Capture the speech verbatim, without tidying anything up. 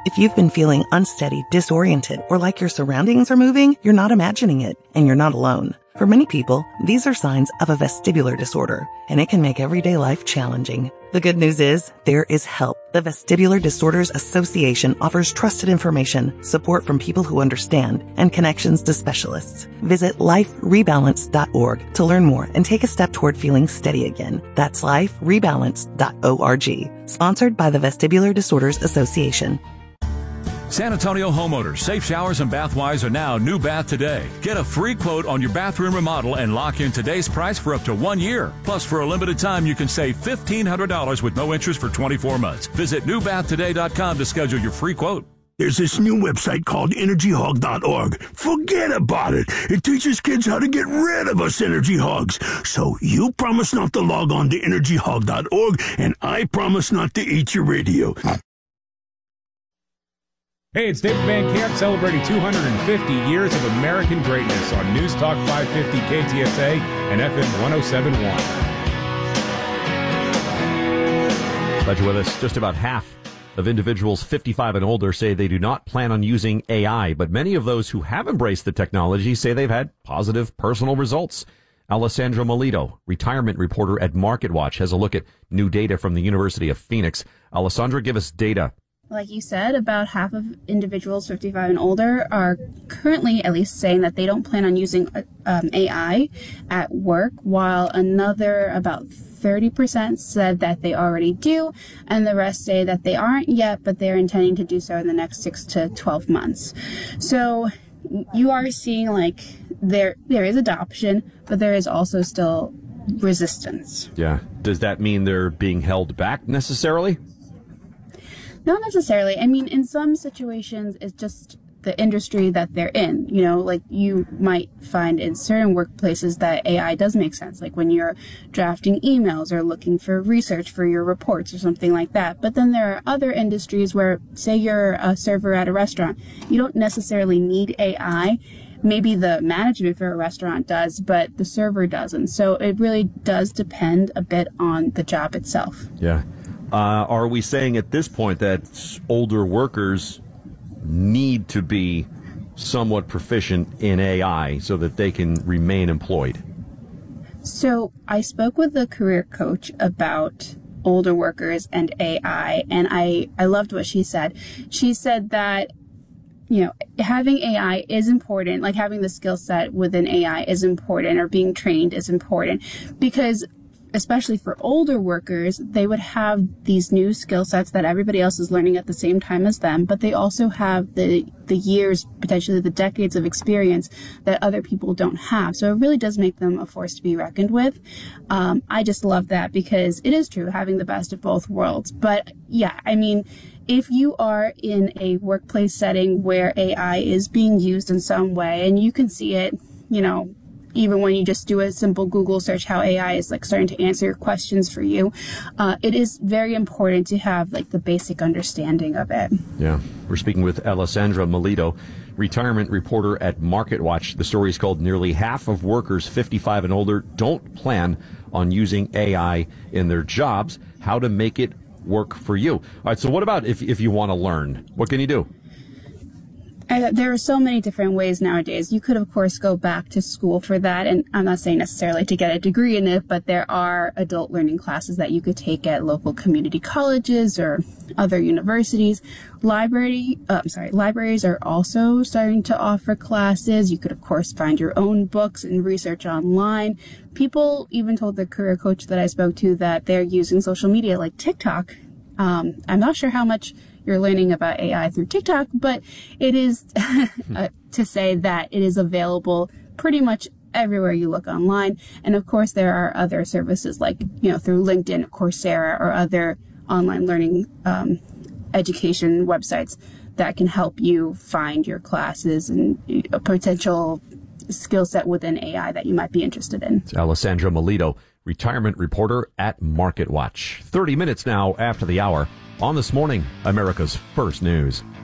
If you've been feeling unsteady, disoriented, or like your surroundings are moving, you're not imagining it, and you're not alone. For many people, these are signs of a vestibular disorder, and it can make everyday life challenging. The good news is, there is help. The Vestibular Disorders Association offers trusted information, support from people who understand, and connections to specialists. Visit life rebalance dot org to learn more and take a step toward feeling steady again. That's life rebalance dot org. Sponsored by the Vestibular Disorders Association. San Antonio homeowners, Safe Showers and Bathwise are now New Bath Today. Get a free quote on your bathroom remodel and lock in today's price for up to one year. Plus, for a limited time, you can save fifteen hundred dollars with no interest for twenty-four months. Visit new bath today dot com to schedule your free quote. There's this new website called energy hog dot org. Forget about it. It teaches kids how to get rid of us energy hogs. So you promise not to log on to energy hog dot org, and I promise not to eat your radio. Hey, it's David Van Camp celebrating two hundred fifty years of American greatness on News Talk five fifty K T S A and F M one oh seven point one. Glad you're with us. Just about half of individuals fifty-five and older say they do not plan on using A I, but many of those who have embraced the technology say they've had positive personal results. Alessandra Melito, retirement reporter at MarketWatch, has a look at new data from the University of Phoenix. Alessandra, give us data. Like you said, about half of individuals fifty-five and older are currently at least saying that they don't plan on using um, A I at work, while another about thirty percent said that they already do, and the rest say that they aren't yet, but they're intending to do so in the next six to twelve months. So you are seeing like there there is adoption, but there is also still resistance. Yeah. Does that mean they're being held back necessarily? Not necessarily. I mean, in some situations, it's just the industry that they're in. You know, like you might find in certain workplaces that A I does make sense, like when you're drafting emails or looking for research for your reports or something like that. But then there are other industries where, say you're a server at a restaurant, you don't necessarily need A I. Maybe the management for a restaurant does, but the server doesn't. So it really does depend a bit on the job itself. Yeah. Uh, are we saying at this point that older workers need to be somewhat proficient in A I so that they can remain employed? So I spoke with a career coach about older workers and A I, and I, I loved what she said. She said that, you know, having A I is important, like having the skill set within A I is important, or being trained is important, because especially for older workers, they would have these new skill sets that everybody else is learning at the same time as them, but they also have the the years, potentially the decades of experience that other people don't have. So it really does make them a force to be reckoned with. Um, I just love that, because it is true, having the best of both worlds. But yeah, I mean, if you are in a workplace setting where A I is being used in some way, and you can see it, you know, even when you just do a simple Google search, how A I is like starting to answer your questions for you, uh, it is very important to have like the basic understanding of it. Yeah. We're speaking with Alessandra Melito, retirement reporter at MarketWatch. The story is called Nearly Half of Workers fifty-five and Older Don't Plan on Using A I in Their Jobs. How to make it work for you. All right. So what about if, if you want to learn? What can you do? Uh, there are so many different ways nowadays. You could, of course, go back to school for that. And I'm not saying necessarily to get a degree in it, but there are adult learning classes that you could take at local community colleges or other universities. Library, uh, I'm sorry, libraries are also starting to offer classes. You could, of course, find your own books and research online. People even told the career coach that I spoke to that they're using social media like TikTok. Um, I'm not sure how much you're learning about A I through TikTok, but it is uh, to say that it is available pretty much everywhere you look online. And of course, there are other services like, you know, through LinkedIn, Coursera, or other online learning um, education websites that can help you find your classes and a potential skill set within A I that you might be interested in. It's Alessandra Melito, retirement reporter at MarketWatch. thirty minutes now after the hour. On This Morning, America's First News.